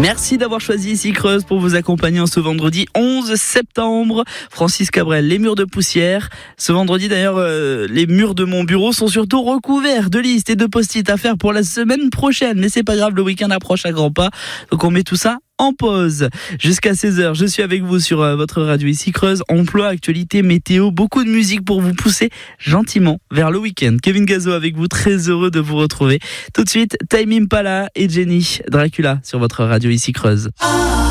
Merci d'avoir choisi Ici Creuse pour vous accompagner en ce vendredi 11 septembre. Francis Cabrel, les murs de poussière. Ce vendredi d'ailleurs, les murs de mon bureau sont surtout recouverts de listes et de post-it à faire pour la semaine prochaine. Mais c'est pas grave, le week-end approche à grands pas. Donc on met tout ça en pause. Jusqu'à 16h, je suis avec vous sur votre radio Ici Creuse. Emploi, actualité, météo, beaucoup de musique pour vous pousser gentiment vers le week-end. Kevin Gazo avec vous, très heureux de vous retrouver. Tout de suite, Tame Impala et Jenny Dracula sur votre radio Ici Creuse.